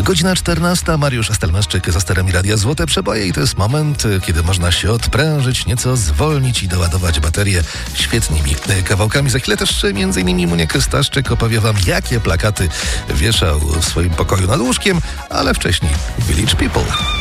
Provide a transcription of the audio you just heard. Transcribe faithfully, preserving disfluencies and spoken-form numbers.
Godzina czternasta, Mariusz Stelmaszczyk za sterami Radia Złote Przeboje i to jest moment, kiedy można się odprężyć, nieco zwolnić i doładować baterię świetnymi kawałkami. Za chwilę też między innymi Muniek Staszczyk opowie wam, jakie plakaty wieszał w swoim pokoju nad łóżkiem, ale wcześniej Village People.